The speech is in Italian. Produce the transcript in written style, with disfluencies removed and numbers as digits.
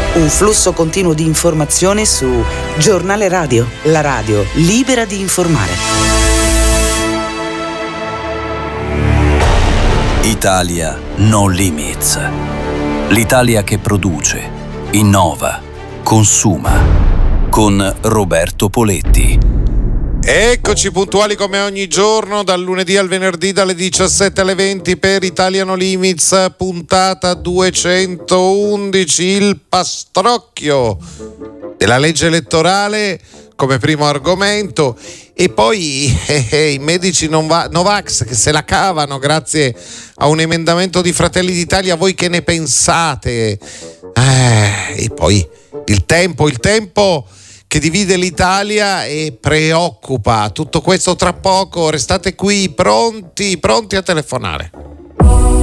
Un flusso continuo di informazioni su Giornale Radio, la radio libera di informare. Italia No Limits. L'Italia che produce, innova, consuma. Con Roberto Poletti. Eccoci puntuali come ogni giorno, dal lunedì al venerdì dalle 17 alle 20 per Italia No Limits, puntata 211, il pastrocchio della legge elettorale come primo argomento, e poi i medici Novax che se la cavano grazie a un emendamento di Fratelli d'Italia. Voi che ne pensate? E poi il tempo che divide l'Italia e preoccupa. Tutto questo tra poco, restate qui pronti a telefonare.